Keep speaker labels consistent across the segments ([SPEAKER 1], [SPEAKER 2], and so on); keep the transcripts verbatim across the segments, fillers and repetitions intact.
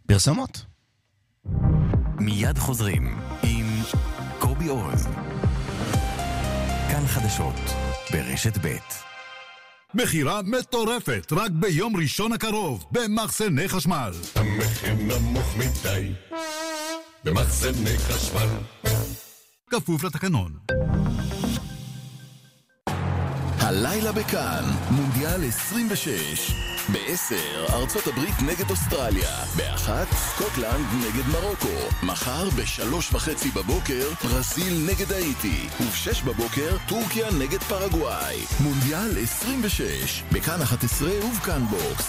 [SPEAKER 1] פרסומות.
[SPEAKER 2] מיד חוזרים עם קובי אורן. כאן חדשות ברשת ב'.
[SPEAKER 3] מחירה מטורפת רק ביום ראשון הקרוב במחסני חשמל.
[SPEAKER 4] המחיר נמוך מדי במחסני חשמל.
[SPEAKER 3] כפוף לתקנון.
[SPEAKER 2] הלילה בכאן, מונדיאל עשרים ושש. בעשר, ארצות הברית נגד אוסטרליה. באחת, סקוטלנד נגד מרוקו. מחר בשלוש וחצי בבוקר, ברזיל נגד האיטי. ובשש בבוקר, טורקיה נגד פרגוואי. מונדיאל עשרים ושש, בכאן אחת עשרה ובכאן בוקס.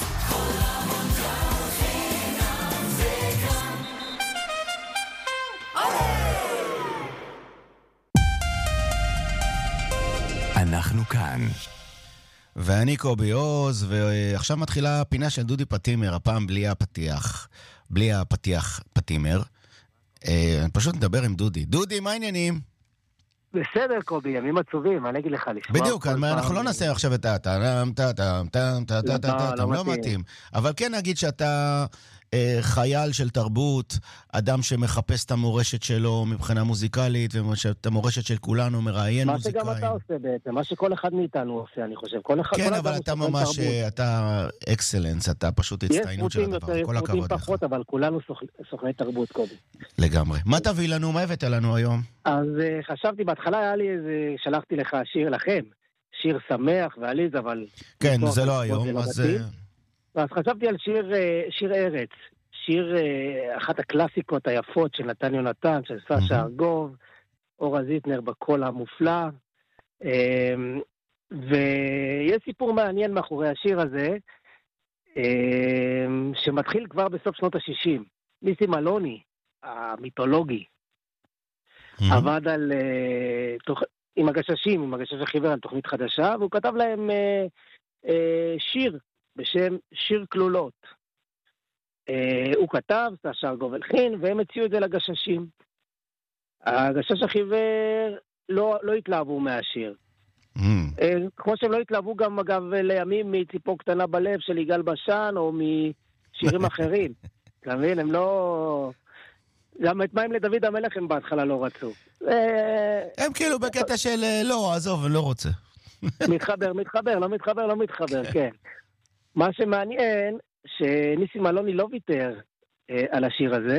[SPEAKER 2] אנחנו כאן.
[SPEAKER 1] ואני קובי עוז, ועכשיו מתחילה הפינה של דודי פטימר, הפעם בלי הפתיח. בלי הפתיח פטימר. אני פשוט מדבר עם דודי. דודי, מה העניינים?
[SPEAKER 5] בסדר, קובי, ימים עצובים, אני אגיד לך לשמוע.
[SPEAKER 1] בדיוק, אנחנו לא נעשה עכשיו את הטם, טם, טם, טם, טם, טם, לא מתאים. אבל כן נגיד שאתה חייל של תרבות, אדם שמחפש את המורשת שלו מבחינה מוזיקלית, ואת המורשת של כולנו מראיין מוזיקאים.
[SPEAKER 5] מה שגם אתה עושה בעצם, מה שכל אחד מאיתנו עושה, אני חושב.
[SPEAKER 1] כן, אבל אתה ממש, אתה אקסלנס, אתה פשוט הצטיינות של הדבר. כל הכבוד לך.
[SPEAKER 5] פחות, אבל כולנו סוכני תרבות, קובי.
[SPEAKER 1] לגמרי. מה תביא לנו? מה הבאת לנו היום?
[SPEAKER 5] אז חשבתי, בהתחלה היה לי איזה, שלחתי לך שיר לכם, שיר שמח ועליז, אבל...
[SPEAKER 1] כן, זה לא היום, אז...
[SPEAKER 5] אז חשבתי על שיר, שיר ארץ, שיר, אחת הקלאסיקות היפות של נתן יונתן, של סשה ארגוב, אורה זיטנר בקול המופלא, ויש סיפור מעניין מאחורי השיר הזה, שמתחיל כבר בסוף שנות ה-שישים. ניסים אלוני, המיתולוגי, עבד על, עם הגששים, עם הגשש החיוור על תוכנית חדשה, והוא כתב להם שיר, בשם שיר כלולות. Uh, הוא כתב, סשה ארגוב הלחין, והם הציעו את זה לגששים. הגשש החיוור לא, לא התלהבו מהשיר. Mm. Uh, כמו שהם לא התלהבו גם, אגב, לימים מציפור קטנה בלב של יגאל בשן, או משירים אחרים. אתה מבין? הם לא... גם את מים לדוד המלך הם בהתחלה לא רצו. Uh...
[SPEAKER 1] הם כאילו בקטע של לא, עזוב, אני לא רוצה.
[SPEAKER 5] מתחבר, מתחבר, לא מתחבר, לא מתחבר, כן. מה שמעניין, שניסים אלוני לא ויתר אה, על השיר הזה,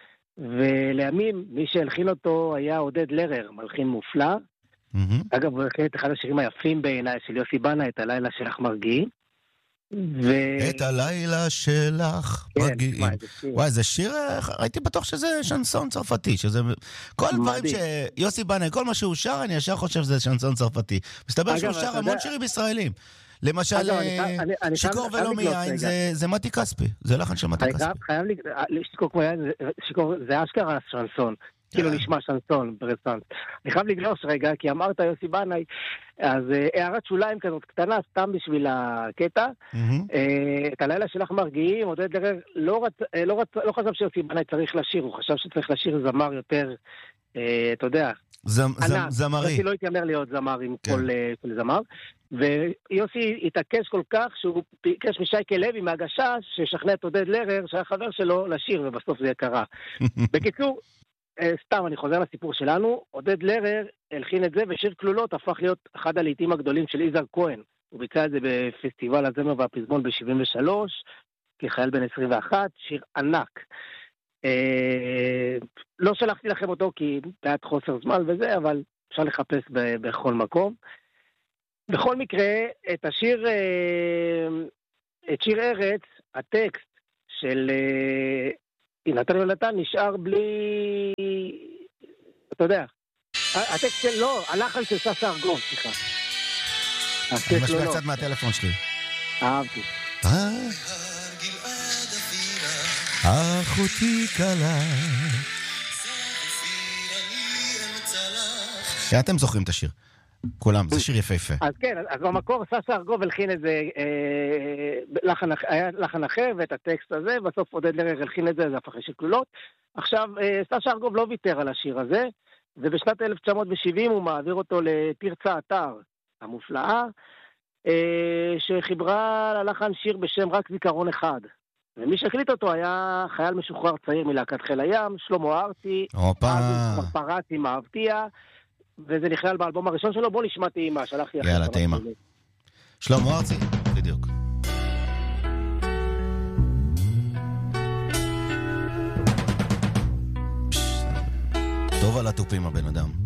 [SPEAKER 5] ולימים מי שהלחין אותו היה עודד לרר, מלחין מופלא. Mm-hmm. אגב, הוא הלחין את אחד השירים היפים בעיניי של יוסי בנה, את הלילה שלך מרגיעים. ו...
[SPEAKER 1] את הלילה שלך
[SPEAKER 5] כן,
[SPEAKER 1] מרגיעים. וואי, זה שיר, הייתי בטוח שזה שנסון צרפתי, שזה... כל דברים שיוסי בנה, כל מה שהוא שר, אני ישר חושב שזה שנסון צרפתי. מסתבר שהוא שר המון שירים ישראלים. למשל, שיקור ולא מיין, זה מתי כספי, זה לחן של מתי כספי.
[SPEAKER 5] חייב לי, שיקור ומיין, זה אשכרה שנסון, כאילו נשמע שנסון ברסנס. אני חייב לגלוש רגע, כי אמרת יוסי בנאי, אז הערת שוליים כזאת קטנה, סתם בשביל הקטע, את הלילה שלך מרגיעים, עודד לרר לא חשב שיוסי בנאי צריך לשיר, הוא חשב שצריך לשיר זמר יותר, אתה יודע,
[SPEAKER 1] זמרי.
[SPEAKER 5] יוסי לא התיימר להיות זמר עם כל זמר, ויוסי התעקש כל כך שהוא ביקש משייקה לוי מהגשש ששכנע את עודד לרר שהיה חבר שלו לשיר, ובסוף זה קרה. בקיצור, סתם אני חוזר לסיפור שלנו, עודד לרר הלחין את זה, ושיר כלולות הפך להיות אחד הלעיתים הגדולים של יזהר כהן. הוא ביצע את זה בפסטיבל הזמר והפזמון ב-שבעים ושלוש, כחייל בן עשרים ואחת, שיר ענק. לא שלחתי לכם אותו כי היה חוסר זמן וזה, אבל אפשר לחפש בכל מקום. בכל מקרה, את השיר, את שיר ארץ, הטקסט של נתן יונתן נשאר בלי, אתה יודע, הטקסט של, לא, הלחן של סשה ארגוב, סליחה.
[SPEAKER 1] אני משמע קצת מהטלפון שלי.
[SPEAKER 5] אהבתי.
[SPEAKER 1] אחותי קלה. אתם זוכרים את השיר. כולם, זה שיר יפהפה.
[SPEAKER 5] אז כן, אז במקור סשה ארגוב הלחין איזה לחן אחר ואת הטקסט הזה, בסוף עודד לרר הלחין את זה, זה הפך לשיר כלולות. עכשיו, סשה ארגוב לא ויתר על השיר הזה, ובשנת אלף תשע מאות שבעים הוא מעביר אותו לתרצה אתר המופלאה, שחיברה ללחן שיר בשם רק זיכרון אחד. ומי שהקליט אותו היה חייל משוחרר צעיר מלהקת חיל הים, שלמה ארצי, אז פרץ עם האבטיה, וזה נכלל באלבום הראשון שלו. בוא נשמע טעימה, שלחתי אחרי.
[SPEAKER 1] יאללה, טעימה. שלמה ארצי, בדיוק. טוב על הטופים הבן אדם.